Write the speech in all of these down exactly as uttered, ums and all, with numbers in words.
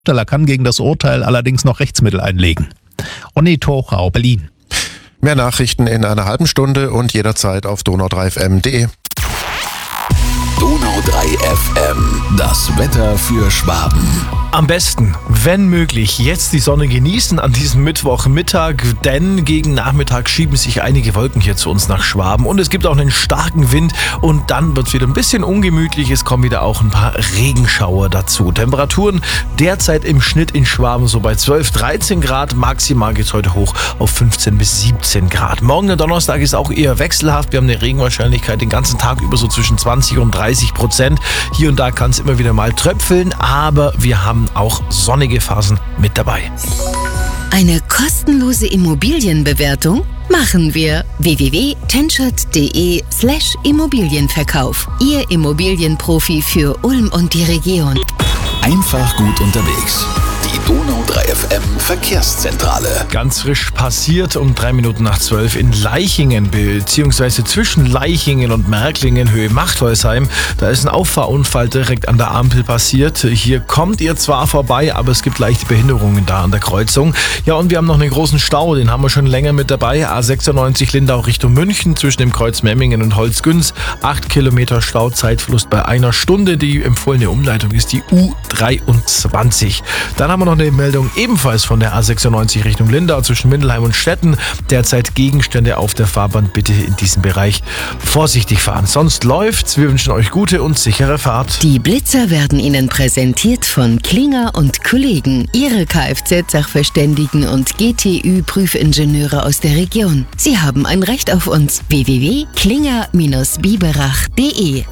Der kann gegen das Urteil allerdings noch Rechtsmittel einlegen. Onni Tochau, Berlin. Mehr Nachrichten in einer halben Stunde und jederzeit auf donau drei f m punkt de. Donau drei F M, das Wetter für Schwaben. Am besten, wenn möglich, jetzt die Sonne genießen an diesem Mittwochmittag, denn gegen Nachmittag schieben sich einige Wolken hier zu uns nach Schwaben und es gibt auch einen starken Wind und dann wird es wieder ein bisschen ungemütlich, es kommen wieder auch ein paar Regenschauer dazu. Temperaturen derzeit im Schnitt in Schwaben so bei zwölf, dreizehn Grad, maximal geht es heute hoch auf fünfzehn bis siebzehn Grad. Morgen der Donnerstag ist auch eher wechselhaft, wir haben eine Regenwahrscheinlichkeit den ganzen Tag über so zwischen zwanzig und dreißig Prozent. Hier und da kann es immer wieder mal tröpfeln, aber wir haben auch sonnige Phasen mit dabei. Eine kostenlose Immobilienbewertung machen wir. w w w punkt tenschert punkt de slash Immobilienverkauf. Ihr Immobilienprofi für Ulm und die Region. Einfach gut unterwegs. Die Donau drei F M Verkehrszentrale. Ganz frisch passiert um drei Minuten nach zwölf in Leichingen, beziehungsweise zwischen Leichingen und Märklingen, Höhe Machtolsheim. Da ist ein Auffahrunfall direkt an der Ampel passiert. Hier kommt ihr zwar vorbei, aber es gibt leichte Behinderungen da an der Kreuzung. Ja, und wir haben noch einen großen Stau, den haben wir schon länger mit dabei. A sechsundneunzig Lindau Richtung München zwischen dem Kreuz Memmingen und Holzgünz. Acht Kilometer Stauzeitverlust bei einer Stunde. Die empfohlene Umleitung ist die U dreiundzwanzig. Dann haben wir noch eine Meldung ebenfalls von der A sechsundneunzig Richtung Lindau zwischen Mindelheim und Stetten. Derzeit Gegenstände auf der Fahrbahn, bitte in diesem Bereich vorsichtig fahren. Sonst läuft's. Wir wünschen euch gute und sichere Fahrt. Die Blitzer werden Ihnen präsentiert von Klinger und Kollegen, Ihre Kfz-Sachverständigen und G T Ü-Prüfingenieure aus der Region. Sie haben ein Recht auf uns. w w w punkt klinger Bindestrich biberach punkt de.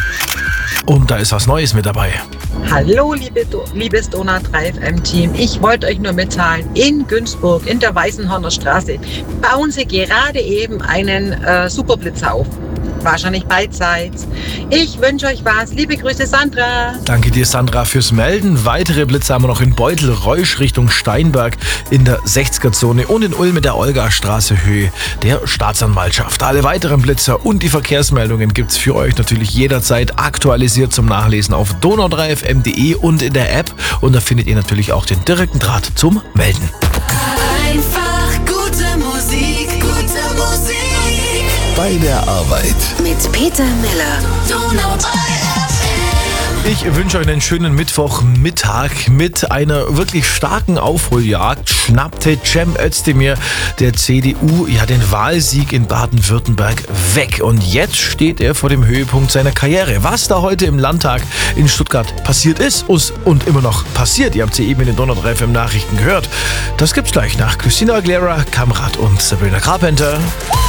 Und da ist was Neues mit dabei. Hallo, liebe Do- liebes Donau drei F M-Team. Ich wollte euch nur mitteilen, in Günzburg, in der Weißenhorner Straße, bauen sie gerade eben einen äh, Superblitzer auf. Wahrscheinlich beidseits. Ich wünsche euch was. Liebe Grüße, Sandra. Danke dir, Sandra, fürs Melden. Weitere Blitze haben wir noch in Beutel, Reusch Richtung Steinberg in der sechziger-Zone und in Ulm mit der Olgastraße Höhe der Staatsanwaltschaft. Alle weiteren Blitzer und die Verkehrsmeldungen gibt's für euch natürlich jederzeit aktualisiert zum Nachlesen auf donau drei f m punkt de und in der App. Und da findet ihr natürlich auch den direkten Draht zum Melden. Einfach gute Musik, gute Musik. Bei der Arbeit. Mit Peter Meller. Donau drei F M. Ich wünsche euch einen schönen Mittwochmittag mit einer wirklich starken Aufholjagd. Schnappte Cem Özdemir der C D U ja den Wahlsieg in Baden-Württemberg weg. Und jetzt steht er vor dem Höhepunkt seiner Karriere. Was da heute im Landtag in Stuttgart passiert ist und immer noch passiert, ihr habt sie eben in den Donau drei F M Nachrichten gehört, das gibt's gleich nach Christina Aguilera, Kamrat und Sabrina Carpenter.